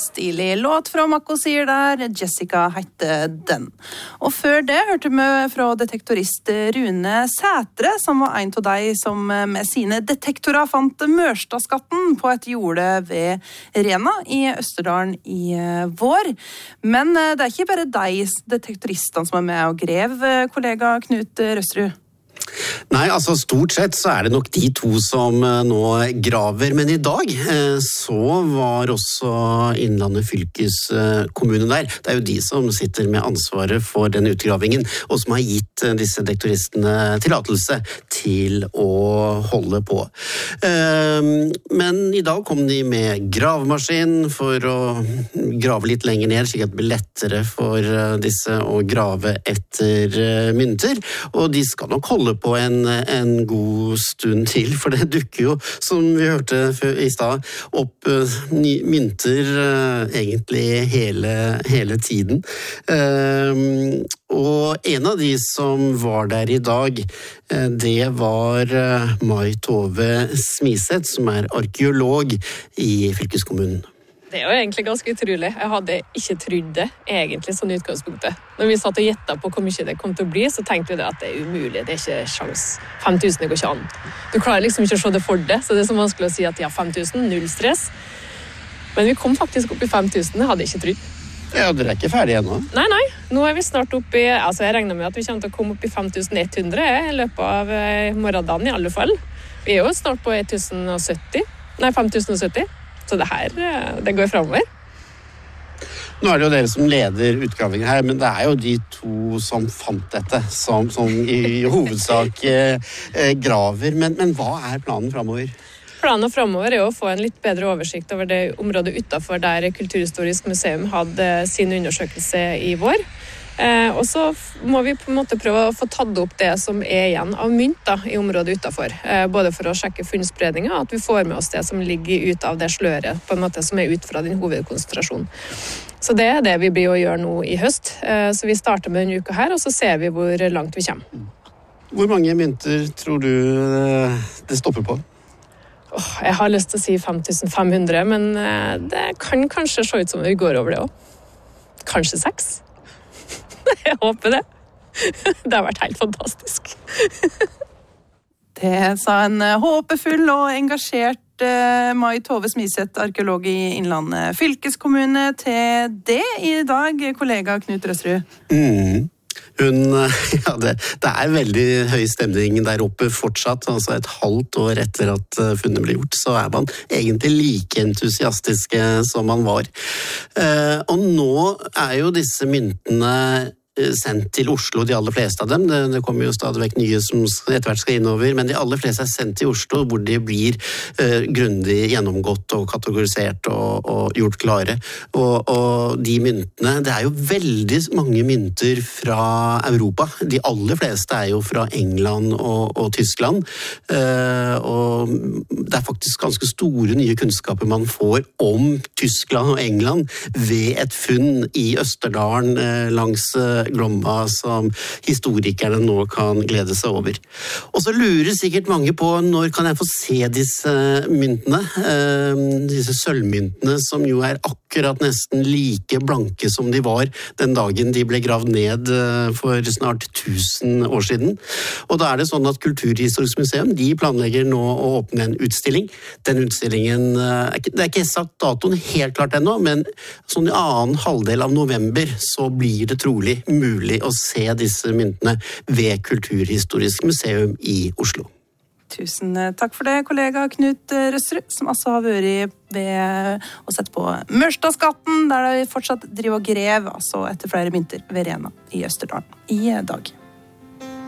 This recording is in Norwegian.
stilig låt fra Makko sier der, Jessica heter den. Og før det hørte vi fra detektorist Rune Sætre, som var en av de som med sine detektorer fant Mørstadskatten på et jorde ved Rena i Østerdalen i vår. Men det er ikke bare de detektoristene som er med og grev, kollega Knut Røsrud. Nei, altså stort sett så er det nok de to som nå graver, men i dag så var også Innlandet fylkeskommune der. Det er jo de som sitter med ansvaret for den utgravingen, og som har gitt disse detektoristene tillatelse til å holde på. Men i dag kom de med gravemaskin for å grave litt lenger ned, slik at det blir lettere for disse å grave etter mynter, og de skal nok holde på en god stund til, for det dukker jo, som vi hørte i stad, opp mynter egentlig hele tiden. Og en av de som var der i dag, det var Mai Tove Smiseth, som er arkeolog i fylkeskommunen. Det er jo egentlig ganske utrolig. Jeg hadde ikke trodd det, egentlig, sånn i utgangspunktet. Når vi satt og gjettet på hvor mye det kom til å bli, så tenkte vi det at det er umulig, det er ikke sjans. 5000 går ikke an. Du klarer liksom ikke å se det for det, så det er så vanskelig å si at ja, 5000, null stress. Men vi kom faktisk opp i 5000, det hadde jeg ikke trodd. Ja, dere er ikke ferdige ennå? Nei. Nå er vi snart oppe i, altså jeg regner med at vi kommer til å komme opp i 5100 i løpet av morgendagen i alle fall. Vi er jo snart på 5070. Så det går fremover. Nå er det jo dere som leder utgravingen her, men det er jo de to som fant dette, som i hovedsak graver. Men hva er planen fremover? Planen fremover er å få en litt bedre oversikt over det området utenfor der Kulturhistorisk museum hadde sin undersøkelse i vår. Og så må vi på en måte prøve å få tatt opp det som er igjen av mynt da, i området utenfor. Både for å sjekke funnspredningen, at vi får med oss det som ligger ut av det sløret, på en måte som er ut fra din hovedkonsentrasjon. Så det er det vi blir å gjøre nå i høst. Så vi starter med denne uka her, og så ser vi hvor langt vi kommer. Hvor mange mynter tror du det stopper på? Jeg har lyst til å si 5500, men det kan kanskje se ut som vi går over det også. Kanskje 6. Jeg håper det. Det har vært helt fantastisk. Det sa en håpefull og engasjert Mai Tove Smiseth, arkeolog i Innlandet fylkeskommune, til det i dag, kollega Knut Røsrud. Det er veldig høy stemning der oppe fortsatt, altså et halvt år etter at funnet ble gjort, så er man egentlig like entusiastiske som man var. Og nå er jo disse myntene sendt til Oslo, de aller fleste av dem. Det kommer jo stadig vekk nye som etter hvert skal innover, men de aller fleste er sendt til Oslo, hvor de blir grundig gjennomgått og kategorisert og gjort klare. Og de myntene, det er jo veldig mange mynter fra Europa. De aller fleste er jo fra England og Tyskland. Og det er faktisk ganske store nye kunnskaper man får om Tyskland og England ved et funn i Østerdalen langs Glomma, som historikerne nå kan glede seg over. Og så lurer sikkert mange på når kan jeg få se disse myntene, disse sølvmyntene, som jo er akkurat nesten like blanke som de var den dagen de ble gravd ned for snart 1000 år siden. Og da er det sånn at Kulturhistorisk museum, de planlegger nå å åpne en utstilling. Den utstillingen, det er ikke sagt datoen helt klart ennå, men sånn i annen halvdel av november så blir det trolig mulig å se disse myntene ved Kulturhistorisk museum i Oslo. Tusen takk for det, kollega Knut Røsrud, som altså har vært ved å sette på Mørstadskatten, der de fortsatt driver og grev, altså etter flere mynter ved Rena i Østerdalen i dag.